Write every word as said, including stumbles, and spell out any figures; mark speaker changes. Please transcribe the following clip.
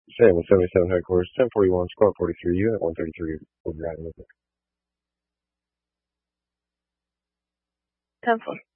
Speaker 1: Sam with seventy-seven headquarters, ten forty-one, squad forty-three, unit one thirty-three, will be riding with it.
Speaker 2: ten four.